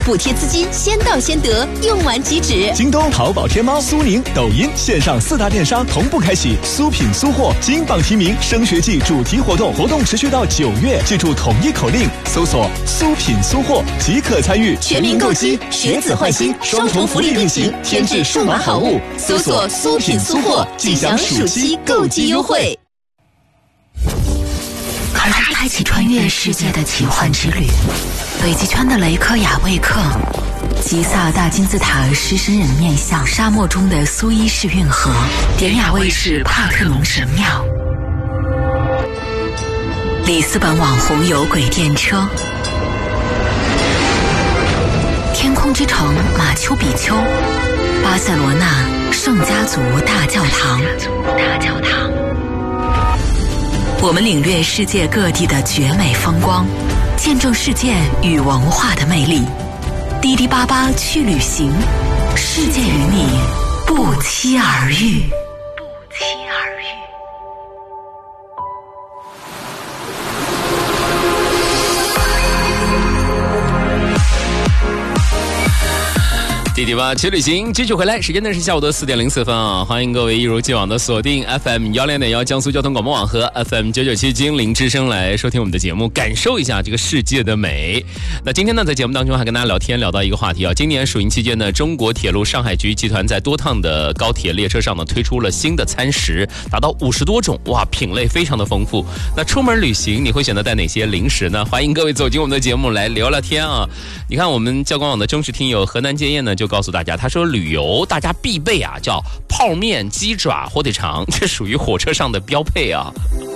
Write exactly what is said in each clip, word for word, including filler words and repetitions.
补贴资金先到先得，用完即止。 京东、淘宝、天猫、苏宁、抖音线上四大电商同步开启苏品苏货金榜题名升学季主题活动，活动持续到九月。记住统一口令，搜索苏品苏货即可参与。 全民购机，学子换新，双重福利并行，添置数码好物。搜索苏品苏货，即享暑期购机优惠。 开始开启穿越世界的奇幻之旅。北极圈的雷克雅未克，吉萨大金字塔狮身人面像，沙漠中的苏伊士运河，典雅卫视帕特农神庙，里斯本网红有轨电车，天空之城马丘比丘，巴塞罗那圣家族大教堂。大教堂，我们领略世界各地的绝美风光，见证世界与文化的魅力。滴滴八八去旅行，世界与你不期而遇。不期而遇。 滴滴吧去旅行继续回来，时间呢是下午的四点零四分啊！欢迎各位一如既往的锁定 F M 幺零点幺江苏交通广播网和 F M 九九七金陵之声来收听我们的节目，感受一下这个世界的美。那今天呢，在节目当中还跟大家聊天聊到一个话题啊，今年暑疫期间呢，中国铁路上海局集团在多趟的高铁列车上呢推出了新的餐食，达到五十多种，哇，品类非常的丰富。那出门旅行你会选择带哪些零食呢？欢迎各位走进我们的节目来聊聊天啊！你看我们交广网的忠实听友河南建业呢就告诉大家，他说旅游大家必备啊，叫泡面、鸡爪、火腿肠，这属于火车上的标配啊。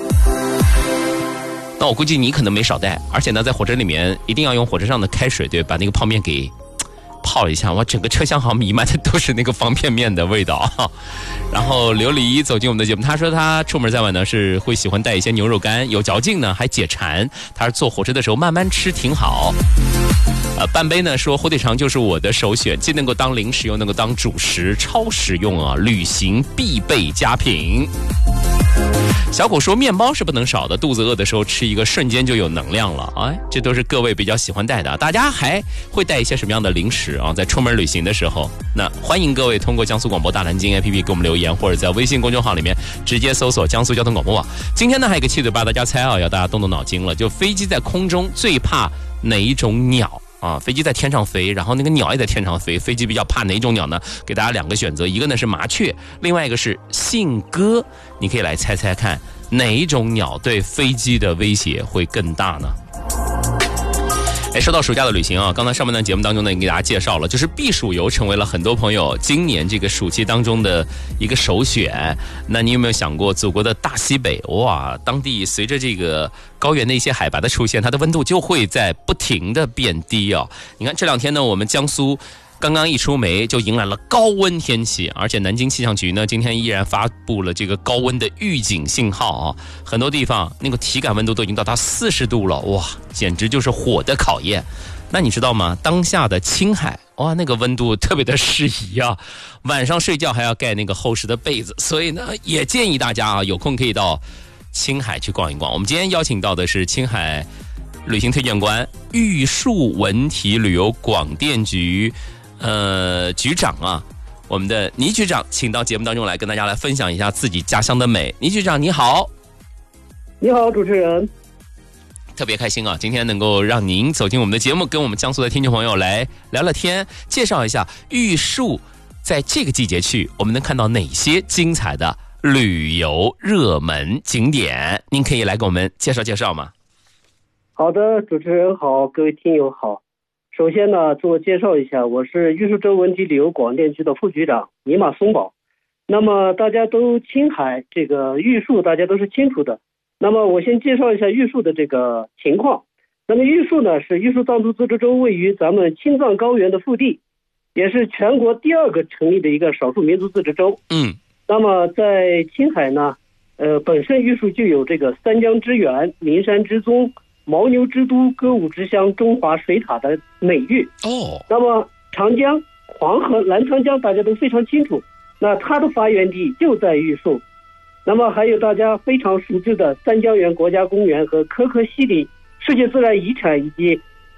那我估计你可能没少带，而且呢，在火车里面一定要用火车上的开水，对，把那个泡面给泡一下，哇，整个车厢好像弥漫的都是那个方便面的味道。然后琉璃走进我们的节目，他说他出门在外呢是会喜欢带一些牛肉干，有嚼劲呢，还解馋。他说坐火车的时候慢慢吃挺好。呃，半杯呢说火腿肠就是我的首选，既能够当零食又能够当主食，超实用啊，旅行必备佳品。小虎说面包是不能少的，肚子饿的时候吃一个瞬间就有能量了。哎，这都是各位比较喜欢带的。大家还会带一些什么样的零食啊？在出门旅行的时候，那欢迎各位通过江苏广播大南京 A P P 给我们留言，或者在微信公众号里面直接搜索江苏交通广播网。今天呢还有一个七嘴八，大家猜啊，要大家动动脑筋了，就飞机在空中最怕哪一种鸟啊？飞机在天上飞，然后那个鸟也在天上飞，飞机比较怕哪一种鸟呢？给大家两个选择，一个呢是麻雀，另外一个是信鸽，你可以来猜猜看哪一种鸟对飞机的威胁会更大呢？哎，说到暑假的旅行啊，刚才上半段节目当中呢，给大家介绍了，就是避暑游成为了很多朋友今年这个暑期当中的一个首选。那你有没有想过，祖国的大西北，哇，当地随着这个高原的一些海拔的出现，它的温度就会在不停的变低啊。你看这两天呢，我们江苏刚刚一出梅就迎来了高温天气，而且南京气象局呢今天依然发布了这个高温的预警信号啊，很多地方那个体感温度都已经到达四十度了，哇，简直就是火的考验。那你知道吗？当下的青海，哇，那个温度特别的适宜啊，晚上睡觉还要盖那个厚实的被子，所以呢，也建议大家啊，有空可以到青海去逛一逛。我们今天邀请到的是青海旅行推荐官、玉树文体旅游广电局呃，局长啊，我们的倪局长，请到节目当中来跟大家来分享一下自己家乡的美。倪局长你好。 你好，主持人。 特别开心啊，今天能够让您走进我们的节目，跟我们江苏的听众朋友来聊聊天，介绍一下玉树在这个季节去我们能看到哪些精彩的旅游热门景点，您可以来给我们介绍介绍吗？ 好的，主持人好，各位听友好。首先呢，自我介绍一下，我是玉树州文体旅游广电局的副局长尼玛松宝。那么大家都青海这个玉树大家都是清楚的，那么我先介绍一下玉树的这个情况。那么玉树呢是玉树藏族自治州位于咱们青藏高原的腹地，也是全国第二个成立的一个少数民族自治州。 嗯， 那么在青海呢，呃，本身玉树就有这个三江之源、名山之宗、牦牛之都、歌舞之乡、中华水塔的美誉。 哦， 那么长江、黄河、澜沧江大家都非常清楚，那它的发源地就在玉树。那么还有大家非常熟知的三江源国家公园和可可西里世界自然遗产，以及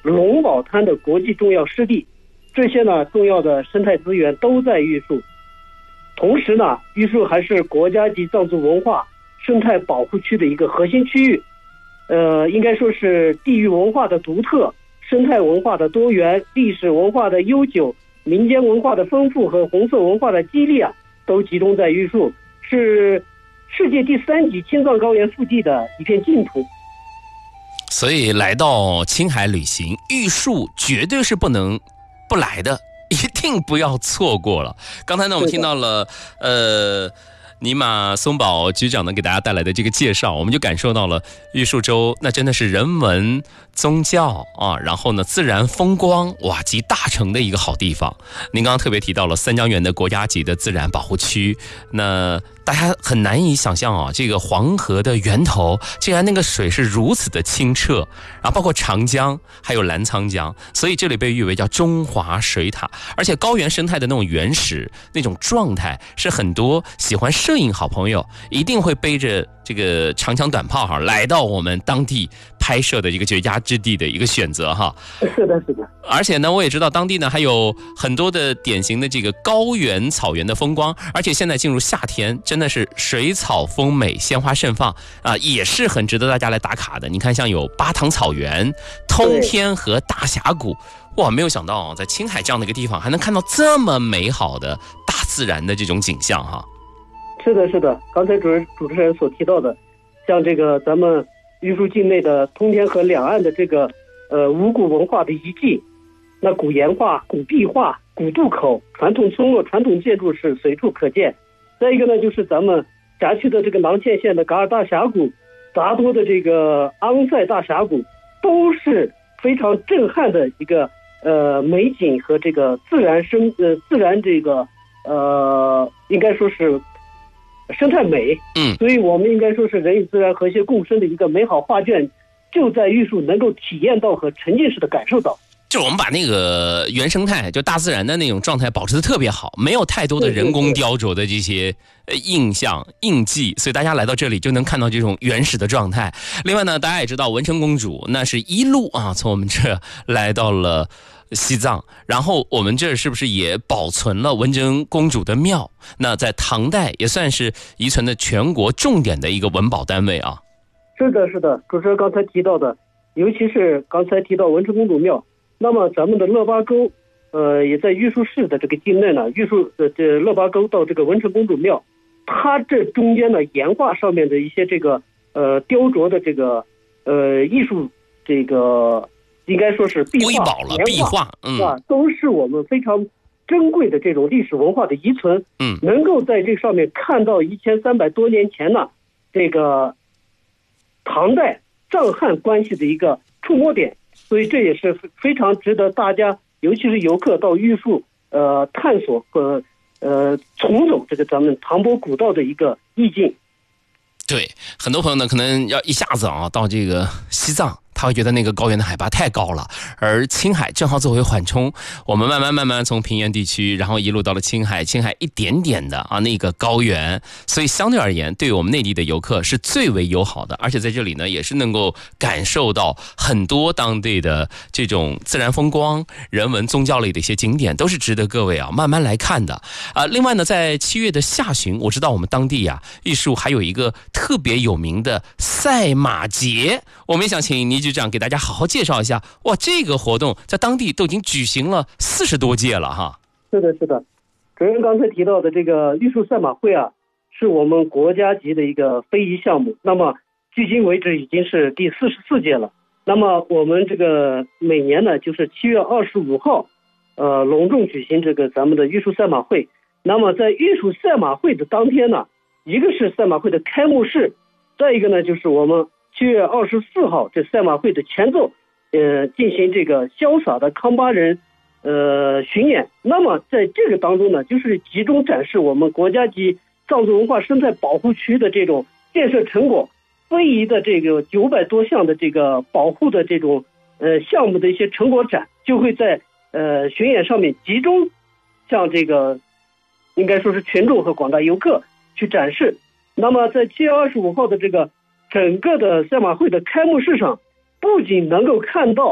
龙宝滩的国际重要湿地，这些呢重要的生态资源都在玉树。同时呢，玉树还是国家级藏族文化生态保护区的一个核心区域，呃，应该说是地域文化的独特、生态文化的多元、历史文化的悠久、民间文化的丰富和红色文化的激励啊，都集中在玉树，是世界第三级青藏高原腹地的一片净土。 所以来到青海旅行，玉树绝对是不能不来的，一定不要错过了。刚才呢，我们听到了呃尼玛松宝局长呢给大家带来的这个介绍，我们就感受到了玉树州那真的是人文、宗教啊，然后呢自然风光哇集大成的一个好地方。您刚刚特别提到了三江源的国家级的自然保护区，那大家很难以想象啊，这个黄河的源头竟然那个水是如此的清澈，然后包括长江还有澜沧江，所以这里被誉为叫中华水塔。而且高原生态的那种原始那种状态，是很多喜欢摄影好朋友一定会背着这个长枪短炮哈来到我们当地拍摄的一个绝佳之地的一个选择哈。 是的，是的。 而且呢，我也知道当地呢还有很多的典型的这个高原草原的风光，而且现在进入夏天，真的是水草丰美，鲜花盛放啊，也是很值得大家来打卡的。你看，像有巴塘草原、通天河大峡谷，哇，没有想到在青海这样的一个地方，还能看到这么美好的大自然的这种景象哈。 是的，是的。刚才主持主持人所提到的，像这个咱们玉树境内的通天河两岸的这个呃五古文化的遗迹，那古岩画、古壁画、古渡口、传统村落、传统建筑是随处可见。再一个呢，就是咱们辖区的这个囊谦县的噶尔大峡谷、杂多的这个昂塞大峡谷，都是非常震撼的一个呃美景和这个自然生呃自然这个呃应该说是生态美。 嗯， 所以我们应该说是人与自然和谐共生的一个美好画卷，就在玉树能够体验到和沉浸式的感受到。 就我们把那个原生态，就大自然的那种状态保持得特别好，没有太多的人工雕琢的这些呃印象印记，所以大家来到这里就能看到这种原始的状态。另外呢，大家也知道文成公主那是一路啊从我们这来到了西藏，然后我们这是不是也保存了文成公主的庙？那在唐代也算是遗存的全国重点的一个文保单位啊。 是的，是的，主持人刚才提到的，尤其是刚才提到文成公主庙，那么咱们的乐巴沟，呃，也在玉树市的这个境内呢。玉树的这乐巴沟到这个文成公主庙，它这中间的岩画上面的一些这个呃雕琢的这个呃艺术，这个应该说是壁画、 瑰宝了，壁画，嗯， 啊，都是我们非常珍贵的这种历史文化的遗存。 嗯， 能够在这上面看到一千三百多年前呢，这个唐代藏汉关系的一个触摸点。所以这也是非常值得大家，尤其是游客到玉树呃探索和呃重走这个咱们唐伯古道的一个意境。 对，很多朋友呢可能要一下子啊到这个西藏，他会觉得那个高原的海拔太高了，而青海正好作为缓冲，我们慢慢慢慢从平原地区，然后一路到了青海，青海一点点的啊那个高原，所以相对而言，对我们内地的游客是最为友好的，而且在这里呢，也是能够感受到很多当地的这种自然风光、人文、宗教类的一些景点，都是值得各位啊慢慢来看的啊。另外呢，在七月的下旬，我知道我们当地呀、啊，玉树还有一个特别有名的赛马节，我们也想请倪局长给大家好好介绍一下。哇，这个活动在当地都已经举行了四十多届了哈。 是的，是的。主任刚才提到的这个玉树赛马会啊，是我们国家级的一个非遗项目。那么距今为止已经是第四十四届了。那么我们这个每年呢，就是七月二十五号，呃，隆重举行这个咱们的玉树赛马会。那么在玉树赛马会的当天呢，一个是赛马会的开幕式，再一个呢就是我们七月二十四号这赛马会的前奏，呃，进行这个潇洒的康巴人呃巡演。那么在这个当中呢，就是集中展示我们国家级藏族文化生态保护区的这种建设成果，非遗的这个九百多项的这个保护的这种呃项目的一些成果展，就会在呃巡演上面集中向这个应该说是群众和广大游客去展示。那么在七月二十五号的这个整个的赛马会的开幕式上，不仅能够看到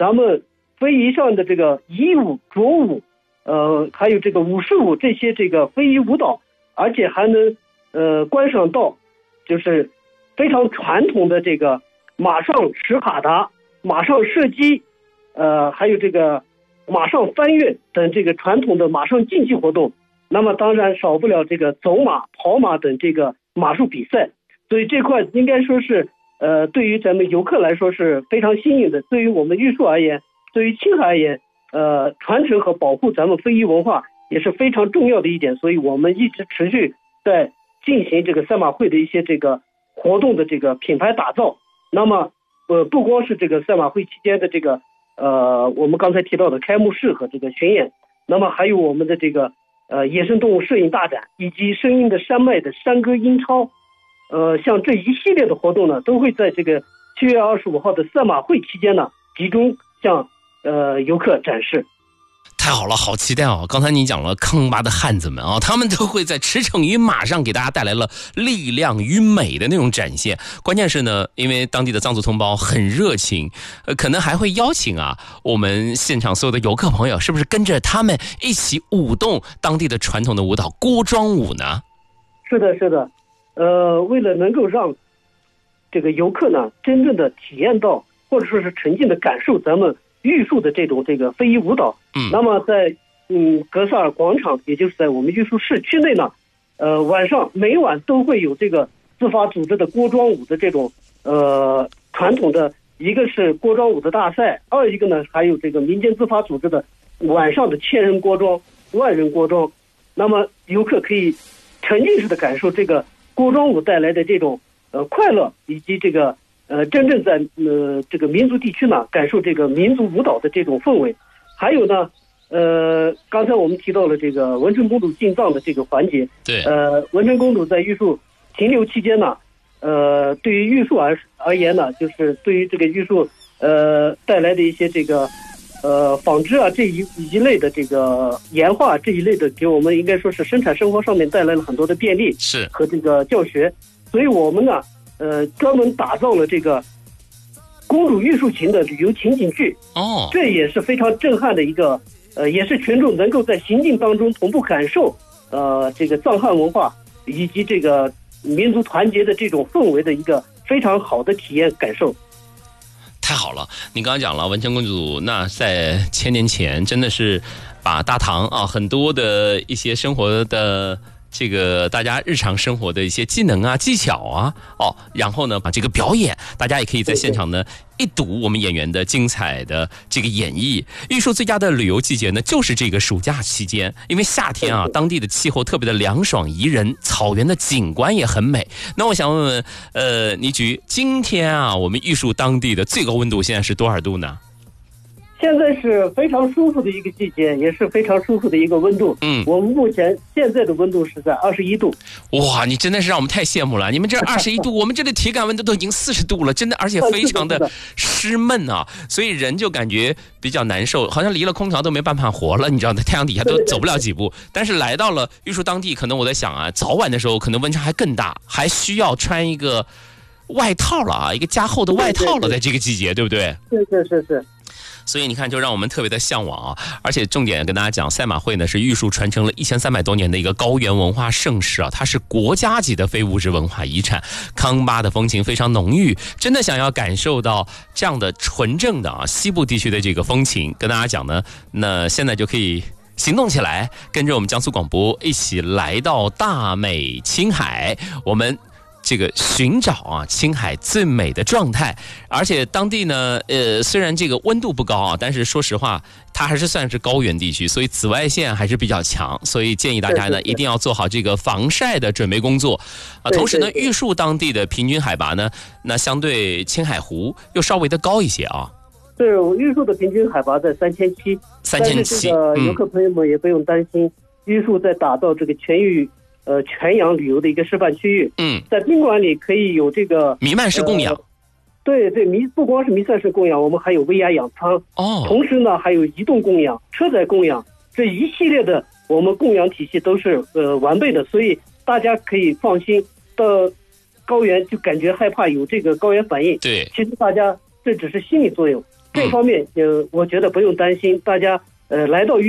咱们非遗上的这个仪舞、着舞，呃，还有这个武士舞这些这个非遗舞蹈，而且还能呃观赏到就是非常传统的这个马上使哈达、马上射击，呃，还有这个马上翻越等这个传统的马上竞技活动。那么当然少不了这个走马、跑马等这个马术比赛。所以这块应该说是呃，对于咱们游客来说是非常新颖的。对于我们玉树而言，对于青海而言，呃，传承和保护咱们非遗文化也是非常重要的一点。所以我们一直持续在进行这个赛马会的一些这个活动的这个品牌打造。那么呃，不光是这个赛马会期间的这个呃，我们刚才提到的开幕式和这个巡演，那么还有我们的这个呃野生动物摄影大展，以及声音的山脉的山歌音超。呃，像这一系列的活动呢，都会在这个七月二十五号的赛马会期间呢，集中向呃游客展示。 太好了，好期待哦！刚才你讲了康巴的汉子们啊，他们都会在驰骋于马上给大家带来了力量与美的那种展现。关键是呢，因为当地的藏族同胞很热情，呃，可能还会邀请啊我们现场所有的游客朋友，是不是跟着他们一起舞动当地的传统的舞蹈锅庄舞呢？ 是的，是的。呃，为了能够让这个游客呢真正的体验到，或者说是沉浸的感受咱们玉树的这种这个非遗舞蹈，嗯，那么在嗯格萨尔广场，也就是在我们玉树市区内呢，呃，晚上每晚都会有这个自发组织的锅庄舞的这种呃传统的，一个是锅庄舞的大赛，二一个呢还有这个民间自发组织的晚上的千人锅庄、万人锅庄，那么游客可以沉浸式的感受这个锅庄舞带来的这种呃快乐，以及这个呃真正在呃这个民族地区呢感受这个民族舞蹈的这种氛围。还有呢，呃刚才我们提到了这个文成公主进藏的这个环节， 对， 呃文成公主在玉树停留期间呢，呃对于玉树而而言呢，就是对于这个玉树呃带来的一些这个呃纺织啊这一一类的这个岩画这一类的，给我们应该说是生产生活上面带来了很多的便利， 是和这个教学。所以我们呢呃专门打造了这个公主玉树情的旅游情景剧， 哦， 这也是非常震撼的一个呃也是群众能够在行进当中同步感受呃这个藏汉文化以及这个民族团结的这种氛围的一个非常好的体验感受。 太好了，你刚刚讲了文成公主，那在千年前真的是把大唐啊很多的一些生活的这个大家日常生活的一些技能啊技巧啊哦，然后呢把这个表演，大家也可以在现场呢一睹我们演员的精彩的这个演绎。玉树最佳的旅游季节呢就是这个暑假期间，因为夏天啊当地的气候特别的凉爽宜人，草原的景观也很美。那我想问问呃倪局，今天啊我们玉树当地的最高温度现在是多少度呢？ 现在是非常舒服的一个季节，也是非常舒服的一个温度。 嗯， 我们目前现在的温度是在二十一度。 哇，你真的是让我们太羡慕了！你们这二十一度，我们这里体感温度都已经四十度了，真的，而且非常的湿闷啊，所以人就感觉比较难受，好像离了空调都没办法活了，你知道，在太阳底下都走不了几步。但是来到了玉树当地，可能我在想啊，早晚的时候可能温差还更大，还需要穿一个外套了啊，一个加厚的外套了，在这个季节，对不对？ 是是是是。 所以你看，就让我们特别的向往啊！而且重点跟大家讲，赛马会呢是玉树传承了一千三百多年的一个高原文化盛事啊，它是国家级的非物质文化遗产。康巴的风情非常浓郁，真的想要感受到这样的纯正的啊西部地区的这个风情，跟大家讲呢，那现在就可以行动起来，跟着我们江苏广播一起来到大美青海，我们这个寻找啊青海最美的状态。而且当地呢呃虽然这个温度不高啊，但是说实话它还是算是高原地区，所以紫外线还是比较强，所以建议大家呢一定要做好这个防晒的准备工作啊。同时呢玉树当地的平均海拔呢那相对青海湖又稍微的高一些啊。 对，玉树的平均海拔在三千七， 三千七， 但是这个游客朋友们也不用担心，玉树在打造这个全域呃，全洋旅游的一个示范区域。 嗯， 在宾馆里可以有这个弥漫式供养。呃、 对对，弥不光是弥散式供养，我们还有微压氧舱。 哦， 同时呢，还有移动供养、车载供养，这一系列的我们供养体系都是呃完备的，所以大家可以放心。到高原就感觉害怕有这个高原反应， 对， 其实大家这只是心理作用。 这方面呃，我觉得不用担心，大家呃来到玉